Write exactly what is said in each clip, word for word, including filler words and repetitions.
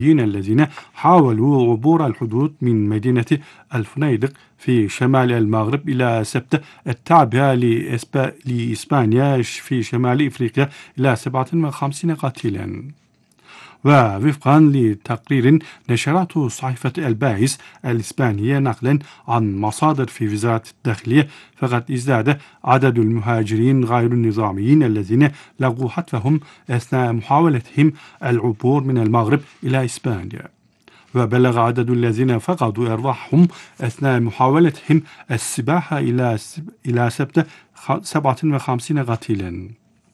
الذين حاولوا عبور الحدود من مدينة الفنيدق في شمال المغرب إلى سبتة التابعة لإسبا... لإسبانيا في شمال إفريقيا إلى سبعة وخمسين قتيلا. ووفقا لتقرير نشرته صحيفة الباعث الإسبانية نقلا عن مصادر في وزارة الداخلية، فقد ازداد عدد المهاجرين غير النظاميين الذين لغوا حتفهم أثناء محاولتهم العبور من المغرب إلى إسبانيا، وبلغ عدد الذين فقدوا أرواحهم أثناء محاولتهم السباحة إلى إلى سبتة سبعة وخمسين قتيلا.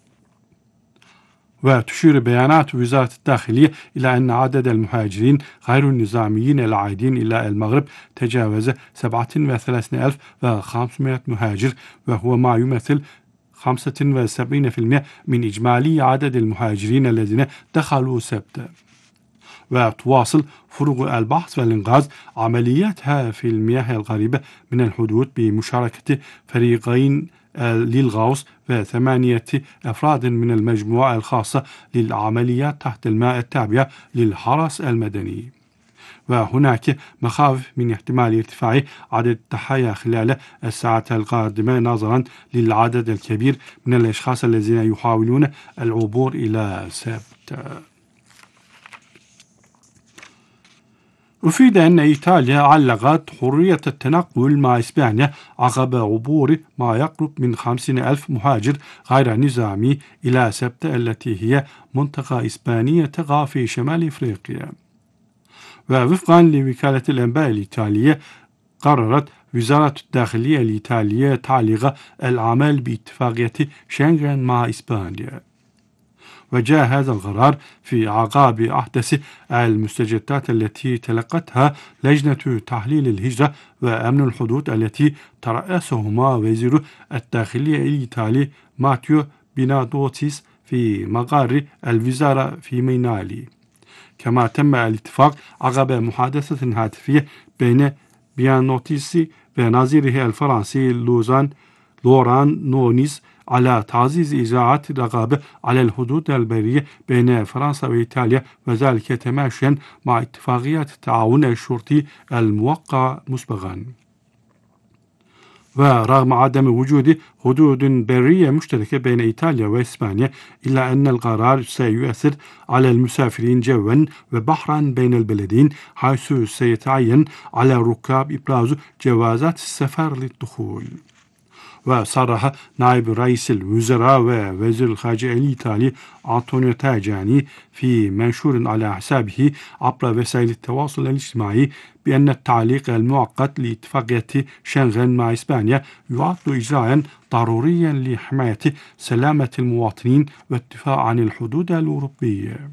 وتشير بيانات وزارة الداخلية إلى أن عدد المهاجرين غير النظاميين العائدين إلى المغرب تجاوز سبعة وثلاثين ألف وخمسمائة مهاجر، وهو ما يمثل خمسة وسبعين بالمئة من إجمالي عدد المهاجرين الذين دخلوا سبتة. وتواصل فرق البحث والإنقاذ عملياتها في المياه القريبة من الحدود بمشاركة فريقين للغوص وثمانية أفراد من المجموعة الخاصة للعمليات تحت الماء التابعة للحرس المدني. وهناك مخاوف من احتمال ارتفاع عدد الضحايا خلال الساعات القادمة نظرا للعدد الكبير من الأشخاص الذين يحاولون العبور إلى سبتة. أفيد أن إيطاليا علقت حرية التنقل مع إسبانيا عقب عبور ما يقرب من خمسين ألف مهاجر غير نظامي إلى سبتة التي هي منطقة إسبانية تقع في شمال إفريقيا. ووفقا لوكالة الأنباء الإيطالية، قررت وزارة الداخلية الإيطالية تعليق العمل باتفاقية شنغن مع إسبانيا. وجاء هذا القرار في أعقاب أحدث المستجدات التي تلقتها لجنة تحليل الهجرة وأمن الحدود التي ترأسهما وزير الداخلية الإيطالي ماتيو بينادوتيس في مقر الوزارة في مينالي. كما تم الاتفاق عقب محادثة هاتفية بين بيانوتيس ونظيره الفرنسي لوزان لوران نونيز على تعزيز إجراءات الرقابة على الحدود البرية بين فرنسا وإيطاليا، وذلك تماشيا مع اتفاقيات التعاون الشرطي الموقع مسبقا. ورغم عدم وجود حدود برية مشتركة بين إيطاليا وإسبانيا، إلا أن القرار سيؤثر على المسافرين جوا وبحرا بين البلدين، حيث سيتعين على الركاب إبراز جوازات السفر للدخول. وصرح نائب رئيس الوزراء ووزير الخارجية الإيطالي أنطونيو تاجاني في منشور على حسابه عبر وسائل التواصل الاجتماعي بأن التعليق المؤقت لاتفاقية شنغن مع إسبانيا يعد إجراء ضروريا لحماية سلامة المواطنين والدفاع عن الحدود الأوروبية.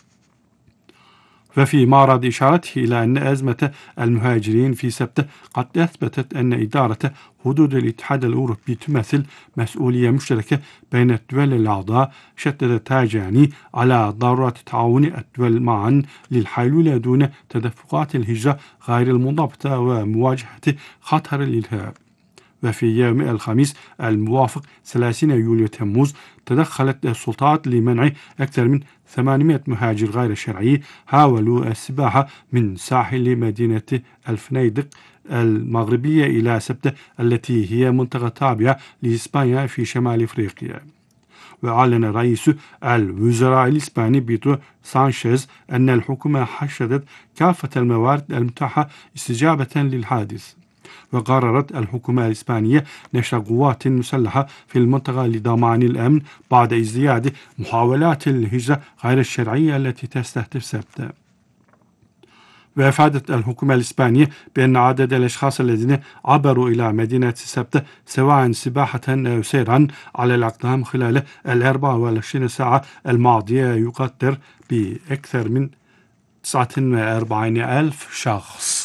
وفي معرض إشارته إلى أن أزمة المهاجرين في سبتة قد أثبتت أن إدارة حدود الاتحاد الأوروبي تمثل مسؤولية مشتركة بين الدول الأعضاء، شدد تاجاني على ضرورة تعاون الدول معا للحلول دون تدفقات الهجرة غير المنضبطة ومواجهة خطر الإرهاب. وفي يوم الخميس الموافق ثلاثين يوليو تموز تدخلت السلطات لمنع أكثر من ثمانمائة مهاجر غير شرعي حاولوا السباحة من ساحل مدينة الفنيدق المغربية إلى سبتة التي هي منطقة تابعة لإسبانيا في شمال إفريقيا. وأعلن رئيس الوزراء الإسباني بيدرو سانشيز أن الحكومة حشدت كافة الموارد المتاحة استجابة للحادث. وقررت الحكومة الإسبانية نشر قوات مسلحة في المنطقة لضمان الأمن بعد ازدياد محاولات الهجرة غير الشرعية التي تستهدف سبتة. وأفادت الحكومة الإسبانية بأن عدد الأشخاص الذين عبروا إلى مدينة سبتة سواء سباحة أو سيرا على الأقدام خلال الأربع والعشرين ساعة الماضية يقدر بأكثر من تسعة وأربعين ألف شخص.